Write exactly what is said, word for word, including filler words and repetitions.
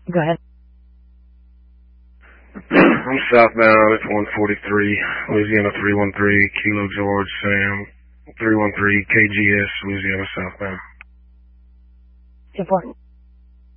Go ahead. I'm southbound at one forty-three, Louisiana three one three, Kilo George, Sam, three one three, K G S, Louisiana southbound. ten four.